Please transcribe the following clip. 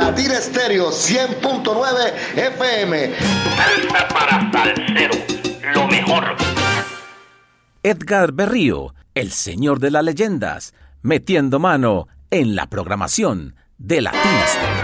Latina Estéreo 100.9 FM. Salsa para salsero, lo mejor. Edgar Berrío, el señor de las leyendas, metiendo mano en la programación de Latina Estéreo.